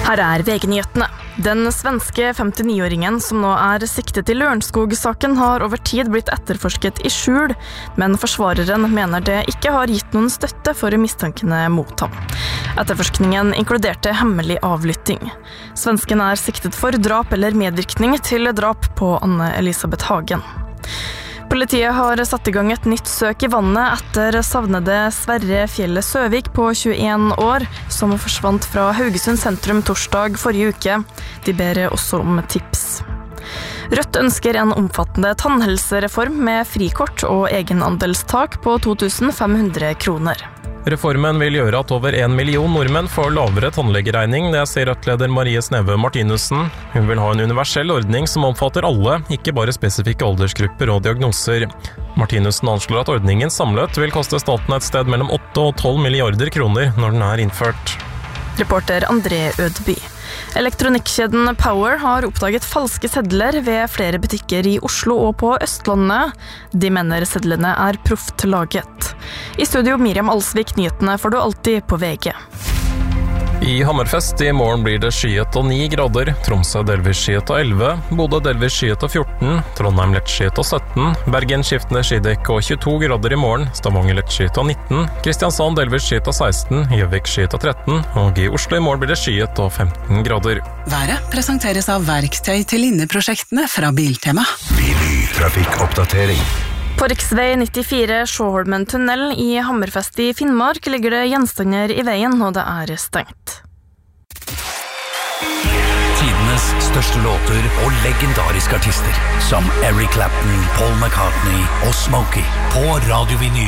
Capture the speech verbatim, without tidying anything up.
Her er V G-nyhetene. Den svenske femtionio-åringen som nå er siktet i Lørenskog-saken har over tid blitt etterforsket i skjul, men forsvareren mener det ikke har gitt noen støtte for mistankene mot ham. Etterforskningen inkluderte hemmelig avlytting. Svensken er siktet for drap eller medvirkning til drap på Anne Elisabeth Hagen. Politiet har satt i gang et nytt søk i vannet etter savnede Sverre Fjelle Søvik på tjueen år, som forsvant fra Haugesund sentrum torsdag forrige uke. De ber også om tips. Rødt ønsker en omfattende tannhelsereform med frikort og egenandelstak på to tusen fem hundre kroner. Reformen vil gjøre at over en million nordmenn får lavere tannlegeregning, det sier Rødt-leder Marie Sneve Martinussen. Hun vil ha en universell ordning som omfatter alle, ikke bare spesifikke aldersgrupper og diagnoser. Martinussen anslår at ordningen samlet vil koste staten et sted mellom åtte og tolv milliarder kroner når den er innført. Reporter André Ødby. Elektronikkjeden Power har oppdaget falske sedler ved flere butikker i Oslo og på Østlandet. De mener sedlene er proft laget. I studio Miriam Alsvik, nyhetene får du alltid på V G. I Hammerfest i morgen blir det skyet og ni grader, Tromsø delvis skyet og elleve, Bodø delvis skyet og fjorten, Trondheim lett skyet og sytten, Bergen skiftende skydekk og tjueto grader i morgen, Stavanger lett skyet og nitten, Kristiansand delvis skyet og seksten, Gjøvik skyet og tretten, og i Oslo i morgen blir det skyet og femten grader. Været presenteres av verktøy til linneprosjektene fra Biltema. Trafikkoppdatering. På riksvei nittifire Sjåholmen tunnel i Hammerfest i Finnmark ligger det gjenstander i veien, og det er stengt. Tidenes største låter og legendariske artister som Eric Clapton, Paul McCartney og Smokey på Radio Vinyl.